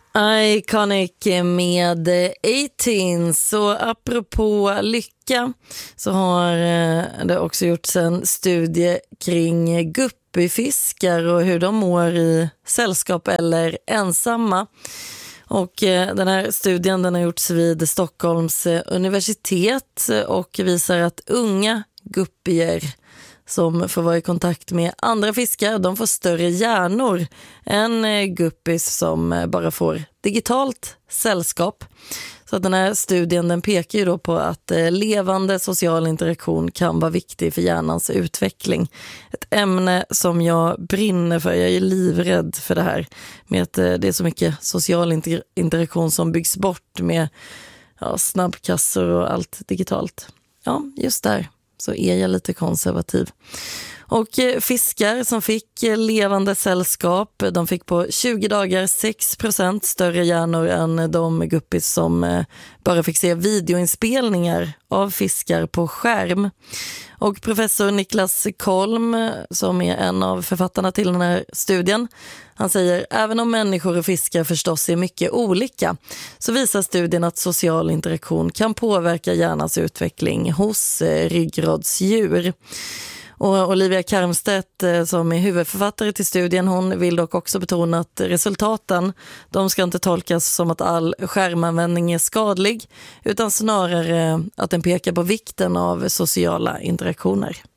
Iconic med 18. Så apropå lycka så har det också gjorts en studie kring guppyfiskar och hur de mår i sällskap eller ensamma. Och den här studien den har gjorts vid Stockholms universitet och visar att unga guppyer som får vara i kontakt med andra fiskar, de får större hjärnor än guppis som bara får digitalt sällskap. Så att den här studien den pekar ju då på att levande social interaktion kan vara viktig för hjärnans utveckling. Ett ämne som jag brinner för, jag är livrädd för det här med att det är så mycket social interaktion som byggs bort med snabbkassor och allt digitalt. Ja, just där så är jag lite konservativ. Och fiskar som fick levande sällskap, de fick på 20 dagar 6% större hjärnor än de guppis som bara fick se videoinspelningar av fiskar på skärm. Och professor Niklas Kolm, som är en av författarna till den här studien, han säger, även om människor och fiskar förstås är mycket olika så visar studien att social interaktion kan påverka hjärnans utveckling hos ryggradsdjur. Och Olivia Karmstedt som är huvudförfattare till studien, hon vill dock också betona att resultaten, de ska inte tolkas som att all skärmanvändning är skadlig utan snarare att den pekar på vikten av sociala interaktioner.